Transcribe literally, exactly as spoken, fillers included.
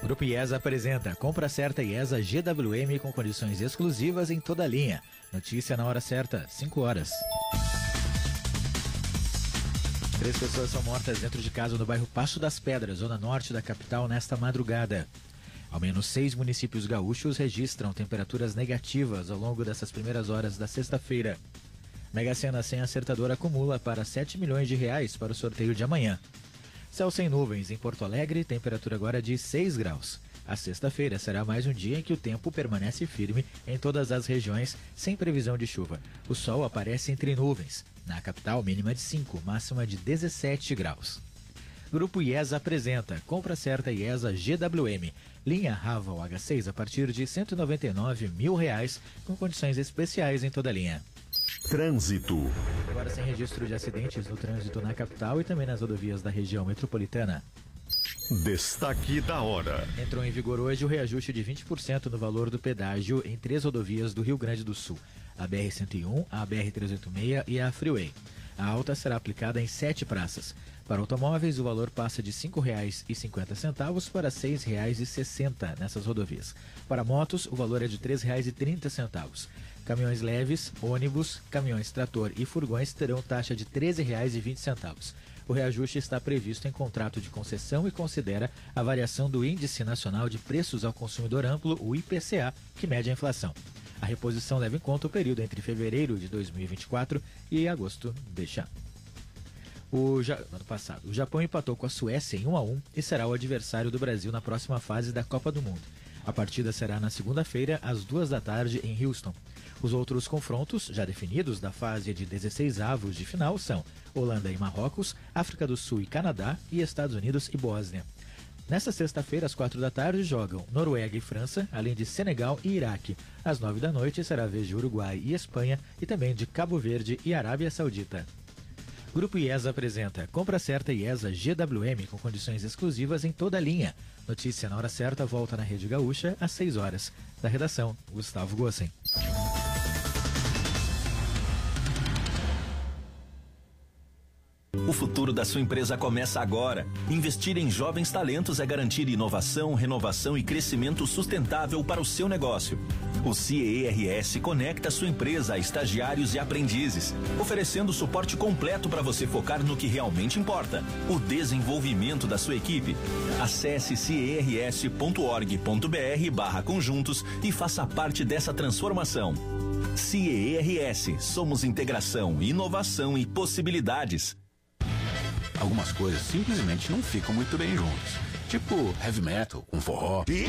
Grupo IESA apresenta Compra Certa IESA G W M com condições exclusivas em toda a linha. Notícia na hora certa, cinco horas. Três pessoas são mortas dentro de casa no bairro Passo das Pedras, zona norte da capital, nesta madrugada. Ao menos seis municípios gaúchos registram temperaturas negativas ao longo dessas primeiras horas da sexta-feira. Mega Sena sem acertador acumula para sete milhões de reais para o sorteio de amanhã. Céu sem nuvens em Porto Alegre, temperatura agora de seis graus. A sexta-feira será mais um dia em que o tempo permanece firme em todas as regiões, sem previsão de chuva. O sol aparece entre nuvens. Na capital, mínima de cinco, máxima de dezessete graus. Grupo IESA apresenta Compra Certa IESA G W M. Linha Raval H seis a partir de cento e noventa e nove mil reais, com condições especiais em toda a linha. Trânsito. Agora sem registro de acidentes no trânsito na capital e também nas rodovias da região metropolitana. Destaque da hora. Entrou em vigor hoje o reajuste de vinte por cento no valor do pedágio em três rodovias do Rio Grande do Sul. A B R cento e um, a B R trezentos e oitenta e seis e a Freeway. A alta será aplicada em sete praças. Para automóveis, o valor passa de cinco reais e cinquenta centavos para seis reais e sessenta centavos nessas rodovias. Para motos, o valor é de três reais e trinta centavos. Caminhões leves, ônibus, caminhões trator e furgões terão taxa de treze reais e vinte centavos. O reajuste está previsto em contrato de concessão e considera a variação do Índice Nacional de Preços ao Consumidor Amplo, o I P C A, que mede a inflação. A reposição leva em conta o período entre fevereiro de dois mil e vinte e quatro e agosto deste ano. O ja... ano passado, o Japão empatou com a Suécia em um a um e será o adversário do Brasil na próxima fase da Copa do Mundo. A partida será na segunda-feira, às duas da tarde, em Houston. Os outros confrontos, já definidos da fase de dezesseis avos de final, são Holanda e Marrocos, África do Sul e Canadá e Estados Unidos e Bósnia. Nesta sexta-feira, às quatro da tarde, jogam Noruega e França, além de Senegal e Iraque. Às nove da noite será a vez de Uruguai e Espanha e também de Cabo Verde e Arábia Saudita. Grupo IESA apresenta Compra Certa IESA G W M com condições exclusivas em toda a linha. Notícia na hora certa volta na Rede Gaúcha às seis horas. Da redação, Gustavo Gossen. O futuro da sua empresa começa agora. Investir em jovens talentos é garantir inovação, renovação e crescimento sustentável para o seu negócio. O C E R S conecta sua empresa a estagiários e aprendizes, oferecendo suporte completo para você focar no que realmente importa, o desenvolvimento da sua equipe. Acesse cers.org.br barra conjuntos e faça parte dessa transformação. C E R S, somos integração, inovação e possibilidades. Algumas coisas simplesmente não ficam muito bem juntas. Tipo heavy metal com forró.